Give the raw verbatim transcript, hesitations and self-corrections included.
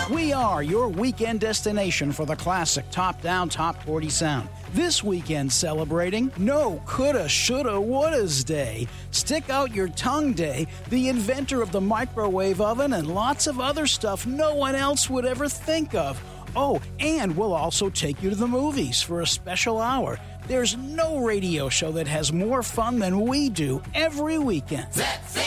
We are your weekend destination for the classic top-down, top forty sound. This weekend celebrating No Coulda, Shoulda, Woulda's Day, Stick Out Your Tongue Day, the inventor of the microwave oven, and lots of other stuff no one else would ever think of. Oh, and we'll also take you to the movies for a special hour. There's no radio show that has more fun than we do every weekend. That's it.